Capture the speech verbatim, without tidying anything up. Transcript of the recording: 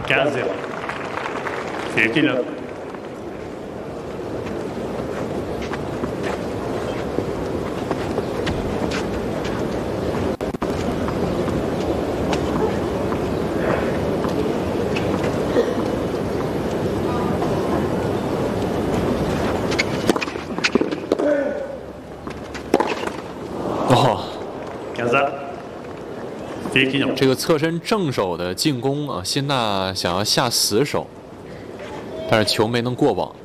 quinze zéro. fifty love. quinze zéro. 这个侧身正手的进攻啊，辛纳想要下死手，但是球没能过网。